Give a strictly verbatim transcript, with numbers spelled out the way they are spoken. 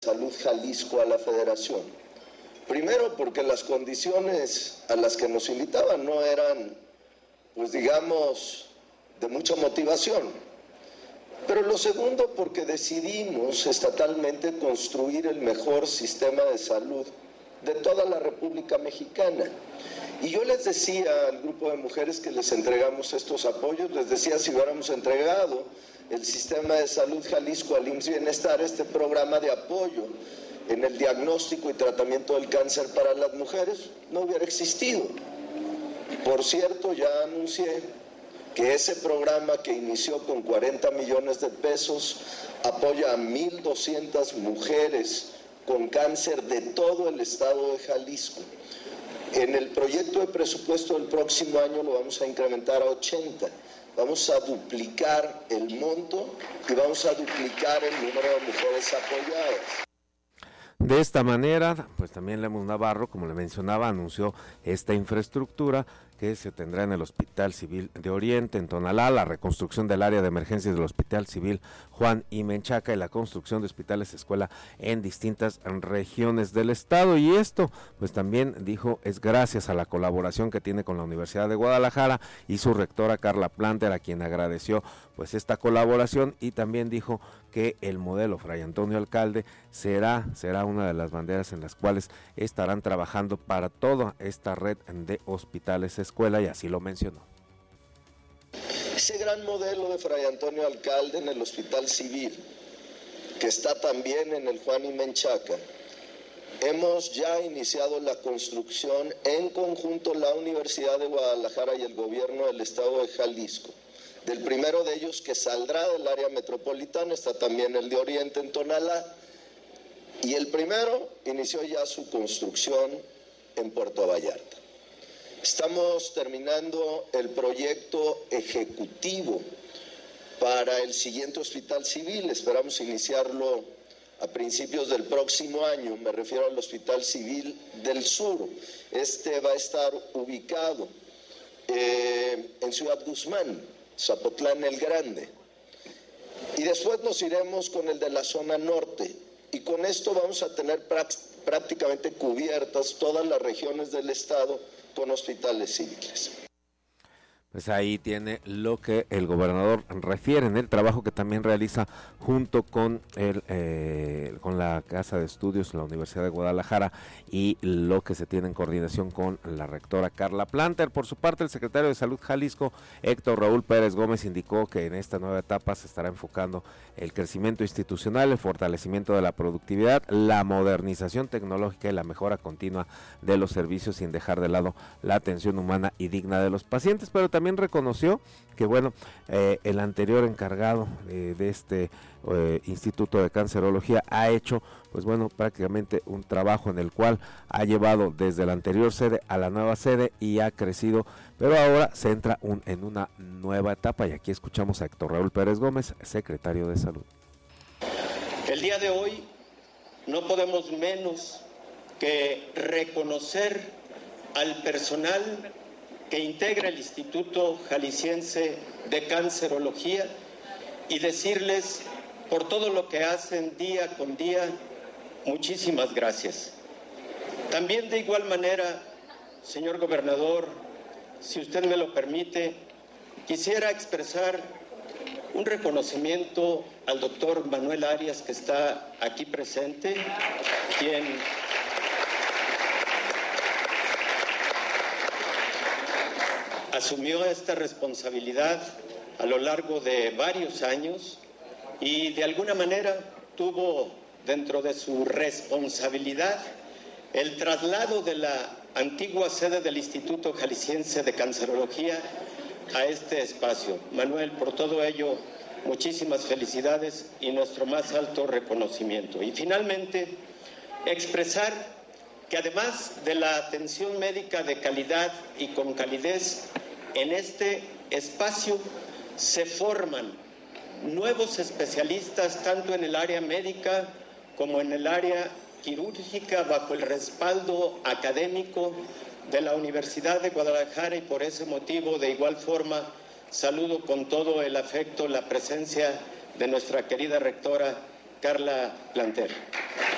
Salud Jalisco a la Federación. Primero, porque las condiciones a las que nos invitaban no eran, pues digamos, de mucha motivación. Pero lo segundo, porque decidimos estatalmente construir el mejor sistema de salud de toda la República Mexicana. Y yo les decía al grupo de mujeres que les entregamos estos apoyos, les decía, si hubiéramos entregado el sistema de salud Jalisco al I M S S Bienestar, este programa de apoyo en el diagnóstico y tratamiento del cáncer para las mujeres, no hubiera existido. Por cierto, ya anuncié que ese programa, que inició con cuarenta millones de pesos, apoya a mil doscientas mujeres con cáncer de todo el estado de Jalisco. En el proyecto de presupuesto del próximo año lo vamos a incrementar a ochenta. Vamos a duplicar el monto y vamos a duplicar el número de mujeres apoyadas. De esta manera, pues también Lemus Navarro, como le mencionaba, anunció esta infraestructura que se tendrá en el Hospital Civil de Oriente, en Tonalá, la reconstrucción del área de emergencias del Hospital Civil Juan I. Menchaca y la construcción de hospitales escuela en distintas regiones del estado. Y esto, pues también dijo, es gracias a la colaboración que tiene con la Universidad de Guadalajara y su rectora Carla Planter, a quien agradeció pues esta colaboración, y también dijo que el modelo Fray Antonio Alcalde será, será una de las banderas en las cuales estarán trabajando para toda esta red de hospitales escuela, y así lo mencionó. Ese gran modelo de Fray Antonio Alcalde en el Hospital Civil, que está también en el Juan I. Menchaca, hemos ya iniciado la construcción en conjunto la Universidad de Guadalajara y el gobierno del estado de Jalisco. Del primero de ellos, que saldrá del área metropolitana, está también el de Oriente en Tonalá, y el primero inició ya su construcción en Puerto Vallarta. Estamos terminando el proyecto ejecutivo para el siguiente hospital civil, esperamos iniciarlo a principios del próximo año, me refiero al Hospital Civil del Sur. Este va a estar ubicado eh, en Ciudad Guzmán, Zapotlán el Grande, y después nos iremos con el de la zona norte, y con esto vamos a tener prácticamente cubiertas todas las regiones del estado con hospitales civiles. Pues ahí tiene lo que el gobernador refiere en el trabajo que también realiza junto con el eh, con la Casa de Estudios de la Universidad de Guadalajara, y lo que se tiene en coordinación con la rectora Carla Planter. Por su parte, el secretario de Salud Jalisco, Héctor Raúl Pérez Gómez, indicó que en esta nueva etapa se estará enfocando el crecimiento institucional, el fortalecimiento de la productividad, la modernización tecnológica y la mejora continua de los servicios, sin dejar de lado la atención humana y digna de los pacientes. Pero también También reconoció que bueno, eh, el anterior encargado eh, de este eh, Instituto de Cancerología ha hecho, pues bueno, prácticamente un trabajo en el cual ha llevado desde la anterior sede a la nueva sede y ha crecido, pero ahora se entra un, en una nueva etapa, y aquí escuchamos a Héctor Raúl Pérez Gómez, secretario de Salud. El día de hoy no podemos menos que reconocer al personal que integra el Instituto Jalisciense de Cancerología y decirles, por todo lo que hacen día con día, muchísimas gracias. También de igual manera, señor gobernador, si usted me lo permite, quisiera expresar un reconocimiento al doctor Manuel Arias, que está aquí presente, quien asumió esta responsabilidad a lo largo de varios años y de alguna manera tuvo dentro de su responsabilidad el traslado de la antigua sede del Instituto Jalisciense de Cancerología a este espacio. Manuel, por todo ello, muchísimas felicidades y nuestro más alto reconocimiento. Y finalmente, expresar que además de la atención médica de calidad y con calidez, en este espacio se forman nuevos especialistas tanto en el área médica como en el área quirúrgica, bajo el respaldo académico de la Universidad de Guadalajara, y por ese motivo, de igual forma, saludo con todo el afecto la presencia de nuestra querida rectora Carla Planter.